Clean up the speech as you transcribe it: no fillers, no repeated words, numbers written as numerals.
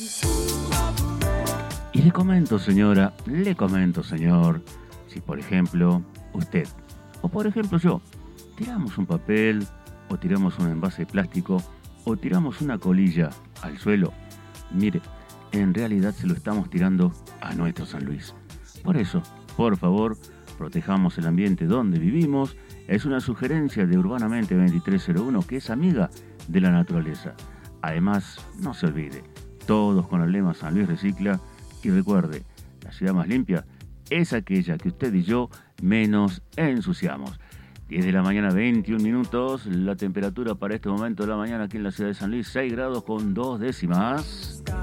Y le comento, señora, le comento, señor, si por ejemplo usted, o por ejemplo yo, tiramos un papel, o tiramos un envase de plástico, o tiramos una colilla al suelo, mire, en realidad se lo estamos tirando a nuestro San Luis. Por eso, por favor, protejamos el ambiente donde vivimos. Es una sugerencia de Urbanamente 2301, que es amiga de la naturaleza. Además, no se olvide, todos con el lema San Luis Recicla. Y recuerde, la ciudad más limpia es aquella que usted y yo menos ensuciamos. 10 de la mañana, 21 minutos. La temperatura para este momento de la mañana aquí en la ciudad de San Luis, 6 grados con 2 décimas.